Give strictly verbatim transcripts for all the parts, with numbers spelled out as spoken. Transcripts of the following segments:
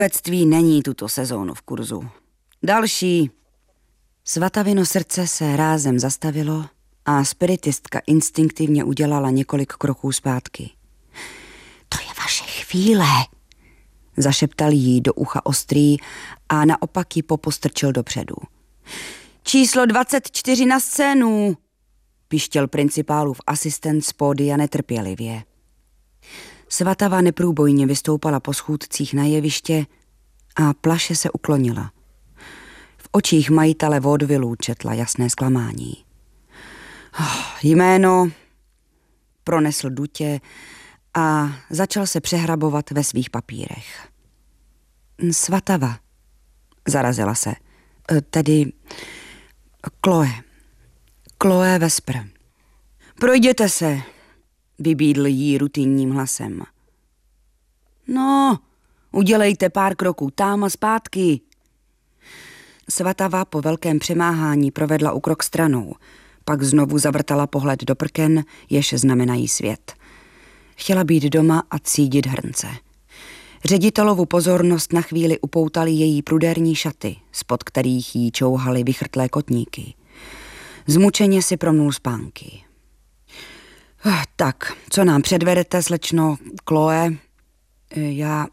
Pectví není tuto sezónu v kurzu. Další. Svatavino srdce se rázem zastavilo a spiritistka instinktivně udělala několik kroků zpátky. To je vaše chvíle, zašeptal jí do ucha Ostrý a naopak ji popostrčil dopředu. Číslo dvacet čtyři na scénu, pištěl principálův asistent z pódia netrpělivě. Svatava neprůbojně vystoupala po schůdcích na jeviště a plaše se uklonila. V očích majitele vaudevillu četla jasné zklamání. Oh, jméno pronesl dutě a začal se přehrabovat ve svých papírech. Svatava, zarazila se, tedy Chloe, Chloe Vespr. Projděte se, vybídl jí rutinním hlasem. No, udělejte pár kroků tam a zpátky. Svatava po velkém přemáhání provedla ukrok stranou, pak znovu zavrtala pohled do prken, jež znamenají svět. Chtěla být doma a cídit hrnce. Ředitelovu pozornost na chvíli upoutaly její pruderní šaty, spod kterých jí čouhaly vychrtlé kotníky. Zmučeně si promnul spánky. Tak, co nám předvedete, slečno Chloe? Já...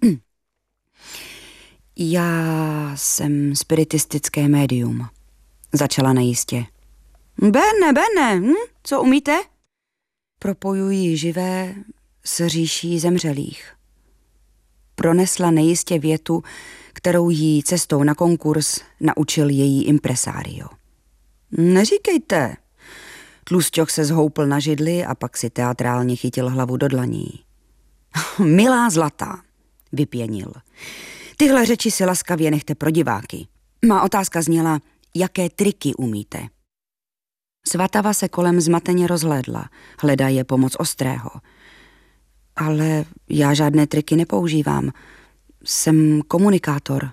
Já jsem spiritistické médium, začala nejistě. Bene, bene, hm? Co umíte? Propojuji živé s říší zemřelých. Pronesla nejistě větu, kterou jí cestou na konkurs naučil její impresario. Neříkejte. Tlusťoch se zhoupl na židli a pak si teatrálně chytil hlavu do dlaní. Milá zlatá, vypěnil. Tyhle řeči si laskavě nechte pro diváky. Má otázka zněla, jaké triky umíte. Svatava se kolem zmateně rozhlédla, hledaje pomoc Ostrého. Ale já žádné triky nepoužívám. Jsem komunikátor.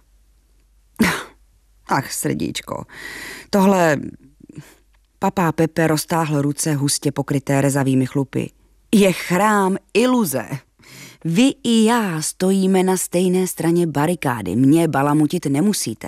Ach, srdíčko, tohle... Papá Pepe roztáhl ruce hustě pokryté rezavými chlupy. Je chrám iluze. Vy i já stojíme na stejné straně barikády. Mě balamutit nemusíte.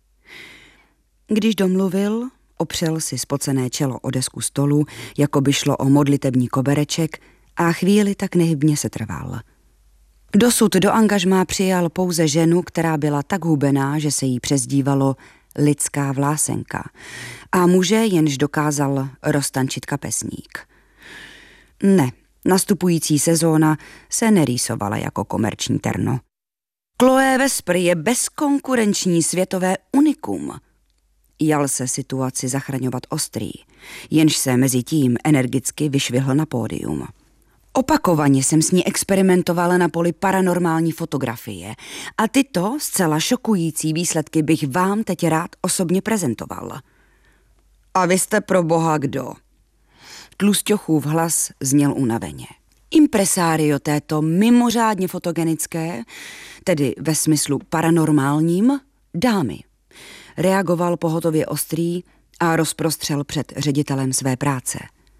Když domluvil, opřel si spocené čelo o desku stolu, jako by šlo o modlitební kobereček a chvíli tak nehybně se trval. Dosud do angažmá přijal pouze ženu, která byla tak hubená, že se jí přezdívalo lidská vlásenka a muže, jenž dokázal roztančit kapesník. Ne, nastupující sezóna se nerýsovala jako komerční terno. Chloe Vespr je bezkonkurenční světové unikum. Jal se situaci zachraňovat Ostrý, jenž se mezi tím energicky vyšvihl na pódium. Opakovaně jsem s ní experimentovala na poli paranormální fotografie a tyto zcela šokující výsledky bych vám teď rád osobně prezentoval. A vy jste pro boha kdo? Tlusťochův hlas zněl unaveně. Impresario této mimořádně fotogenické, tedy ve smyslu paranormálním, dámy. Reagoval pohotově Ostrý a rozprostřel před ředitelem své práce.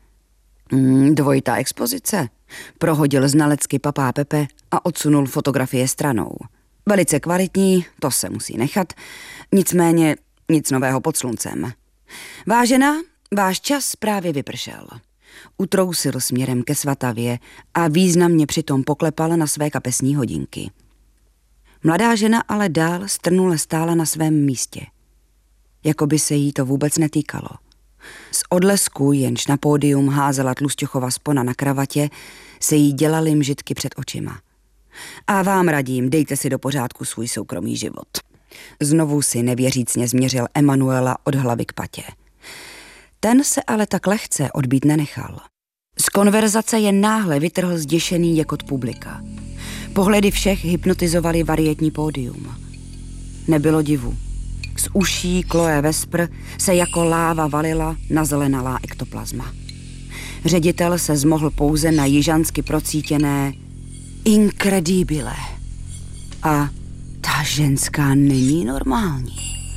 Mm, dvojitá expozice, prohodil znalecky papá Pepe a odsunul fotografie stranou. Velice kvalitní, to se musí nechat, nicméně nic nového pod sluncem. Vážená, váš čas právě vypršel. Utrousil směrem ke Svatavě a významně přitom poklepal na své kapesní hodinky. Mladá žena ale dál strnule stála na svém místě. Jako by se jí to vůbec netýkalo. Z odlesku, jenž na pódium házela Tlusťochova spona na kravatě, se jí dělaly mžitky před očima. A vám radím, dejte si do pořádku svůj soukromý život. Znovu si nevěřícně změřil Emanuela od hlavy k patě. Ten se ale tak lehce odbít nenechal. Z konverzace je náhle vytrhl zděšený jekot publika. Pohledy všech hypnotizovali varietní pódium. Nebylo divu. Z uší Chloe Vespr se jako láva valila nazelenalá ektoplazma. Ředitel se zmohl pouze na jižansky procítěné incredibile. A ta ženská není normální.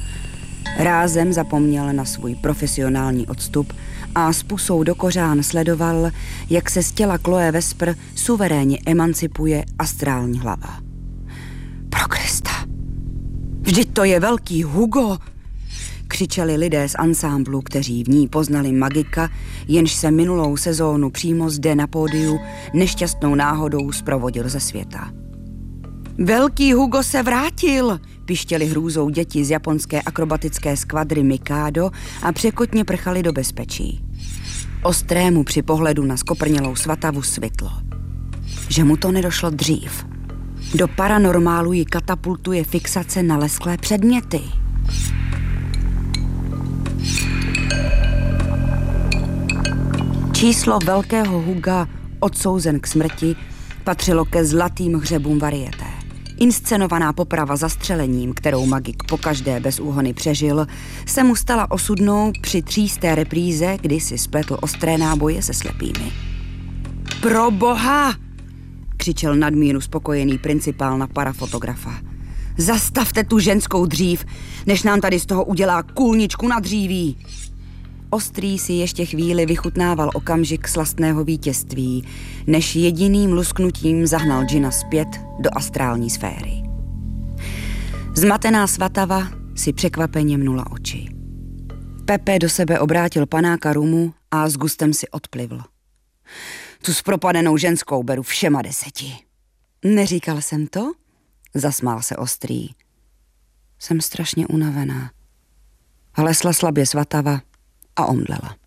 Rázem zapomněl na svůj profesionální odstup a s pusou do kořán sledoval, jak se z těla Chloe Vespr suverénně emancipuje astrální hlava. Pro Krista. Vždyť to je velký Hugo, křičeli lidé z ansámblu, kteří v ní poznali magika, jenž se minulou sezónu přímo zde na pódiu nešťastnou náhodou zprovodil ze světa. Velký Hugo se vrátil, pištěli hrůzou děti z japonské akrobatické skvadry Mikado a překotně prchali do bezpečí. Ostrému při pohledu na skoprnělou Svatavu svitlo, že mu to nedošlo dřív. Do paranormálu ji katapultuje fixace na lesklé předměty. Číslo velkého Huga, odsouzen k smrti, patřilo ke zlatým hřebům varieté. Inscenovaná poprava zastřelením, kterou magik pokaždé bez úhony přežil, se mu stala osudnou při třísté repríze, kdy si spletl ostré náboje se slepými. Pro boha! Křičel nadmíru spokojený principál na parafotografa. Zastavte tu ženskou dřív, než nám tady z toho udělá kůlničku na dříví. Ostrý si ještě chvíli vychutnával okamžik slastného vítězství, než jediným lusknutím zahnal džina zpět do astrální sféry. Zmatená Svatava si překvapeně mnula oči. Pepe do sebe obrátil panáka rumu a s gustem si odplivl. Tu zpropadenou ženskou beru všema deseti. Neříkal jsem to? Zasmál se Ostrý. Jsem strašně unavená. Hlesla slabě Svatava a omdlela.